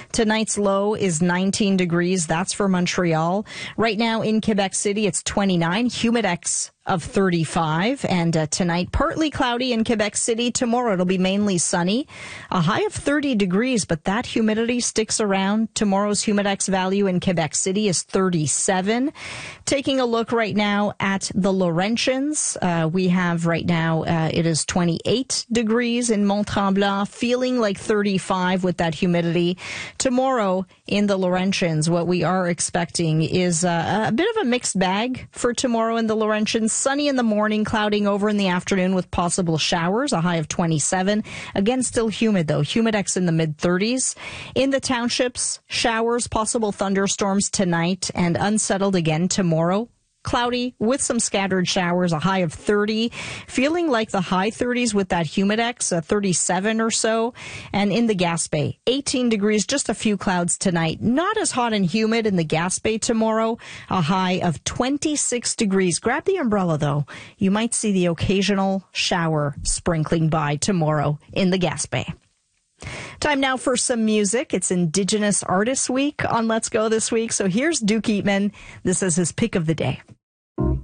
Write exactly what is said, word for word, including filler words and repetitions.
Tonight's low is nineteen degrees. That's for Montreal. Right now in Quebec City, it's twenty-nine. Humidex of thirty-five. And uh, tonight, partly cloudy in Quebec City. Tomorrow, it'll be mainly sunny. A high of thirty degrees, but that humidity sticks around. Tomorrow's Humidex value in Quebec City is thirty-seven. Taking a look right now at the Laurentians, uh, we have right now, uh, it is twenty-eight degrees in Mont-Tremblant, feeling like thirty-five with that humidity. Tomorrow in the Laurentians, what we are expecting is uh, a bit of a mixed bag for tomorrow in the Laurentians. Sunny in the morning, clouding over in the afternoon with possible showers, a high of twenty-seven. Again, still humid though. Humidex in the mid thirties. In the townships, showers, possible thunderstorms tonight, and unsettled again tomorrow. Cloudy with some scattered showers, a high of thirty, feeling like the high thirties with that humidex, uh, thirty-seven or so. And in the Gaspé, eighteen degrees, just a few clouds tonight. Not as hot and humid in the Gaspé tomorrow, a high of twenty-six degrees. Grab the umbrella though. You might see the occasional shower sprinkling by tomorrow in the Gaspé. Time now for some music. It's Indigenous Artists Week on Let's Go this week. So here's Duke Eatman. This is his pick of the day.